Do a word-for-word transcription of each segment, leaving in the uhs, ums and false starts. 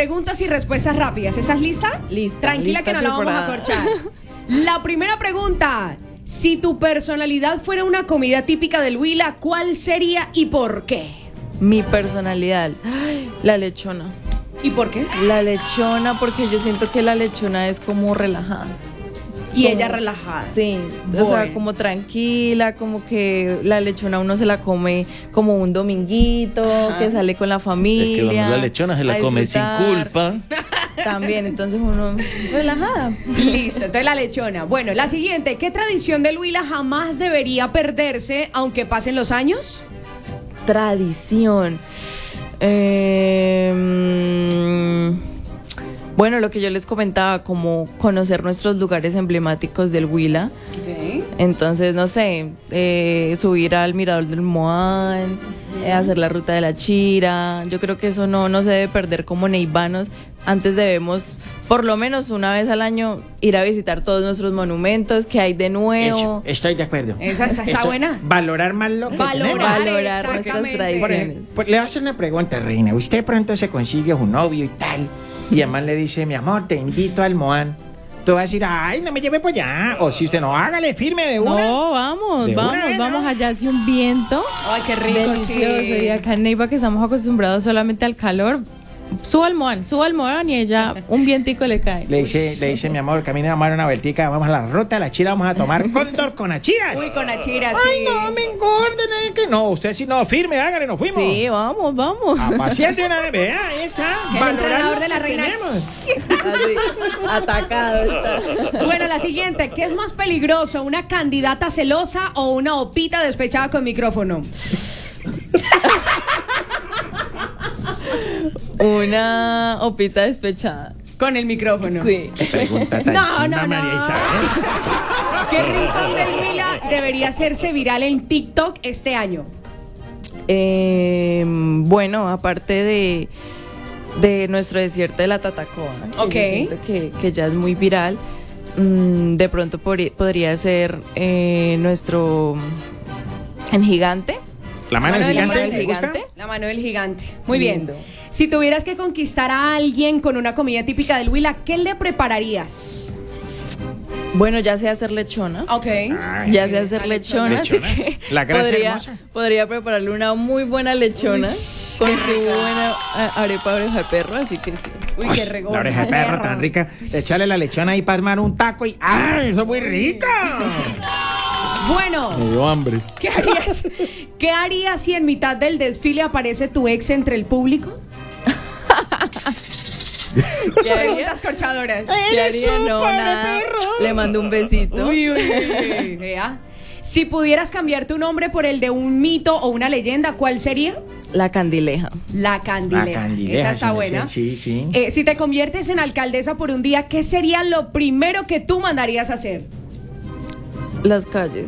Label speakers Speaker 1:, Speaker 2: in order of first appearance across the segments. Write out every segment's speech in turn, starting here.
Speaker 1: preguntas y respuestas rápidas. ¿Estás lista?
Speaker 2: Lista.
Speaker 1: Tranquila
Speaker 2: lista,
Speaker 1: que no la vamos a corchar. La primera pregunta. Si tu personalidad fuera una comida típica del Huila, ¿cuál sería y por qué?
Speaker 2: Mi personalidad, ay, la lechona.
Speaker 1: ¿Y por qué?
Speaker 2: La lechona, porque yo siento que la lechona es como relajada.
Speaker 1: Y
Speaker 2: como,
Speaker 1: ella relajada.
Speaker 2: Sí,
Speaker 1: bueno.
Speaker 2: O sea, como tranquila, como que la lechona uno se la come como un dominguito, Ajá. que sale con la familia.
Speaker 3: Es que uno la lechona se la come sin culpa.
Speaker 2: También, entonces uno relajada.
Speaker 1: Listo, entonces la lechona. Bueno, la siguiente, ¿qué tradición del Huila jamás debería perderse aunque pasen los años?
Speaker 2: Tradición. Eh... Bueno, lo que yo les comentaba, como conocer nuestros lugares emblemáticos del Huila. Okay. Entonces, no sé, eh, subir al Mirador del Moán, uh-huh. eh, hacer la Ruta de la Chira. Yo creo que eso no, no se debe perder como neivanos. Antes debemos, por lo menos una vez al año, ir a visitar todos nuestros monumentos, que hay de nuevo.
Speaker 4: Eso, estoy de acuerdo.
Speaker 1: Esa, esa está buena.
Speaker 4: Valorar más lo que
Speaker 1: Valorar,
Speaker 2: valorar nuestras tradiciones.
Speaker 4: Por, por, le voy a hacer una pregunta, reina. Usted pronto se consigue un novio y tal, y además le dice, mi amor, te invito al Moán. Tú vas a decir, ay, no me lleve por allá. O si usted no, hágale firme de una.
Speaker 2: No, vamos,
Speaker 4: de
Speaker 2: vamos,
Speaker 4: una,
Speaker 2: vamos
Speaker 4: ¿no?
Speaker 2: allá hace un viento.
Speaker 1: Ay, qué rico,
Speaker 2: delicioso.
Speaker 1: sí.
Speaker 2: Y acá en Neiva, que estamos acostumbrados solamente al calor, suba al Moán, suba al Moán y ella un vientico le cae.
Speaker 4: Le dice, le dice, mi amor, camina, vamos a dar una vueltica, vamos a la Ruta de la Chira, vamos a tomar cóndor con achiras.
Speaker 1: Uy, con achiras,
Speaker 4: Ay,
Speaker 1: sí.
Speaker 4: no, me engorden, ¿eh? Que no, usted sí, no, firme, hágale, nos fuimos.
Speaker 2: Sí, vamos, vamos.
Speaker 4: A pasear de una vez, vea, ahí está.
Speaker 1: El entrenador de la reina.
Speaker 2: Así, atacado está.
Speaker 1: Bueno, la siguiente, ¿qué es más peligroso, una candidata celosa o una opita despechada con micrófono?
Speaker 2: Una opita despechada.
Speaker 1: Con el micrófono.
Speaker 2: Sí.
Speaker 4: Pregunta tan
Speaker 1: No,
Speaker 4: chimba,
Speaker 1: no, no.
Speaker 4: María Isabel.
Speaker 1: ¿Qué rincón del Huila debería hacerse viral en TikTok este año?
Speaker 2: Eh, bueno, aparte de, de nuestro desierto de la Tatacoa, que
Speaker 1: Ok.
Speaker 2: yo siento que, que ya es muy viral, mmm, de pronto por, podría ser eh, nuestro en gigante.
Speaker 4: La mano del
Speaker 1: La mano
Speaker 4: gigante,
Speaker 1: del
Speaker 4: ¿le gusta?
Speaker 2: gigante.
Speaker 1: La mano del gigante. Muy
Speaker 2: Lindo.
Speaker 1: bien. Si tuvieras que conquistar a alguien con una comida típica del Huila, ¿qué le prepararías?
Speaker 2: Bueno, ya sé hacer lechona.
Speaker 1: Ok.
Speaker 4: Ay,
Speaker 2: Ya sé hacer lechona, así
Speaker 4: Lechona.
Speaker 2: que
Speaker 4: La grasa
Speaker 2: podría,
Speaker 4: hermosa.
Speaker 2: podría prepararle una muy buena lechona
Speaker 1: Uy,
Speaker 2: con
Speaker 1: qué
Speaker 2: su
Speaker 1: rico.
Speaker 2: buena eh, arepa de oreja de perro, así que sí.
Speaker 1: Uy,
Speaker 4: Uy,
Speaker 1: qué regón.
Speaker 4: la oreja de perro tan rica. Echarle la lechona ahí para armar un taco y ¡ay, eso es muy rico!
Speaker 1: Bueno,
Speaker 3: Me dio hambre.
Speaker 1: ¿qué harías? ¿Qué harías si en mitad del desfile aparece tu ex entre el público?
Speaker 2: ¿Qué haría?
Speaker 1: Preguntas corchadoras.
Speaker 2: ¿Qué haría? No, nada. Le mando un besito.
Speaker 1: Uy, uy, uy. Vea. Si pudieras cambiar tu nombre por el de un mito o una leyenda, ¿cuál sería?
Speaker 2: La candileja.
Speaker 1: La Candileja.
Speaker 4: La Candileja,
Speaker 1: Esa está
Speaker 4: sí,
Speaker 1: buena.
Speaker 4: sí, sí.
Speaker 1: Eh, si te conviertes en alcaldesa por un día, ¿qué sería lo primero que tú mandarías a hacer?
Speaker 2: Las calles.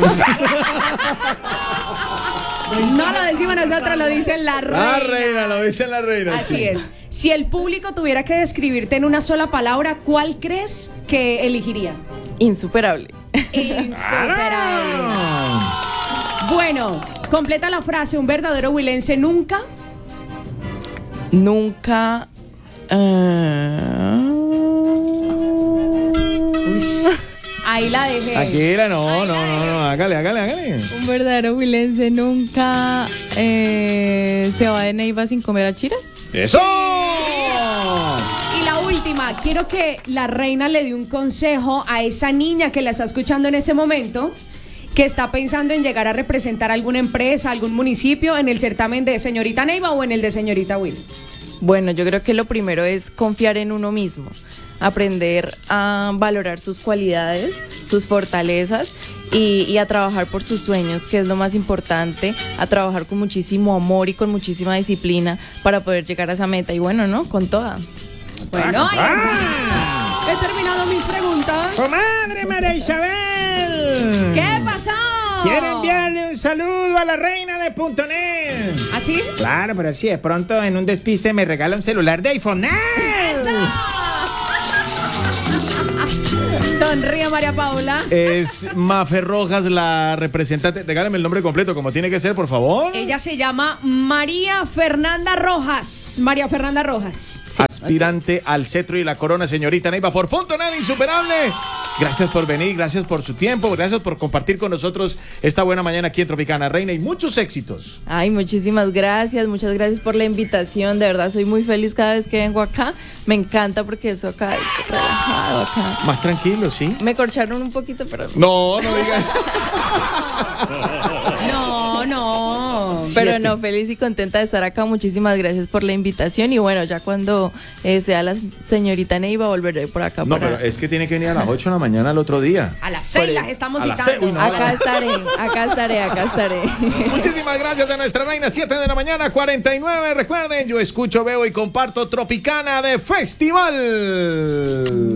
Speaker 1: No lo decimos nosotros, lo dice la reina.
Speaker 3: La reina, lo dice la reina.
Speaker 1: Así
Speaker 3: sí.
Speaker 1: es. Si el público tuviera que describirte en una sola palabra, ¿cuál crees que elegiría?
Speaker 2: Insuperable.
Speaker 1: Insuperable. Bueno, completa la frase. Un verdadero huilense nunca.
Speaker 2: Nunca. eh,
Speaker 1: Ahí la dejé.
Speaker 3: Tranquila, no, no, no, no, hágale, hágale, hágale.
Speaker 2: Un verdadero huilense nunca eh, se va de Neiva sin comer achiras.
Speaker 3: ¡Eso!
Speaker 1: Y la última, quiero que la reina le dé un consejo a esa niña que la está escuchando en ese momento, que está pensando en llegar a representar alguna empresa, algún municipio en el certamen de Señorita Neiva o en el de Señorita Will.
Speaker 2: Bueno, yo creo que lo primero es confiar en uno mismo, aprender a valorar sus cualidades, sus fortalezas y, y a trabajar por sus sueños, que es lo más importante, a trabajar con muchísimo amor y con muchísima disciplina para poder llegar a esa meta. Y bueno, ¿no? Con toda.
Speaker 1: Bueno, ahí está. He terminado mis preguntas.
Speaker 4: ¡Comadre María Isabel!
Speaker 1: ¿Qué pasó?
Speaker 4: Quiero enviarle un saludo a la reina de punto net.
Speaker 1: ¿Así?
Speaker 4: Claro, pero si de pronto en un despiste me regala un celular de iPhone. ¡Ah!
Speaker 1: Sonríe, María Paula.
Speaker 3: Es Mafe Rojas, la representante. Regálame el nombre completo, como tiene que ser, por favor.
Speaker 1: Ella se llama María Fernanda Rojas. María Fernanda Rojas.
Speaker 2: Sí,
Speaker 3: Aspirante al cetro y la corona, señorita Neiva, por punto nada insuperable. Gracias por venir, gracias por su tiempo, gracias por compartir con nosotros esta buena mañana aquí en Tropicana Reina y muchos éxitos.
Speaker 2: Ay, muchísimas gracias, muchas gracias por la invitación, de verdad soy muy feliz cada vez que vengo acá, me encanta porque eso acá es relajado acá.
Speaker 3: Más tranquilo, ¿sí?
Speaker 2: Me corcharon un poquito, pero...
Speaker 3: No, no digas.
Speaker 1: No, no.
Speaker 2: Pero no, feliz y contenta de estar acá, muchísimas gracias por la invitación y bueno, ya cuando eh, sea la señorita Neiva volveré por acá.
Speaker 3: No,
Speaker 2: para...
Speaker 3: pero es que tiene que venir a las ocho de la mañana el otro día.
Speaker 1: A las seis las
Speaker 2: eso.
Speaker 1: estamos
Speaker 3: A las
Speaker 1: citando.
Speaker 3: seis, uy, no.
Speaker 2: Acá estaré, acá estaré, acá estaré.
Speaker 3: Muchísimas gracias a nuestra reina, siete de la mañana, cuarenta y nueve. Recuerden, yo escucho, veo y comparto Tropicana de Festival.